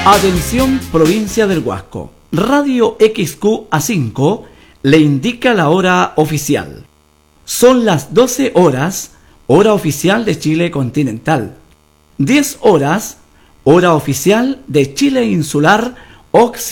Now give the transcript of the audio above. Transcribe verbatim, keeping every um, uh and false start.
Atención provincia del Huasco. Radio X Q A cinco le indica la hora oficial. Son las doce horas, hora oficial de Chile continental. diez horas, hora oficial de Chile insular occidental.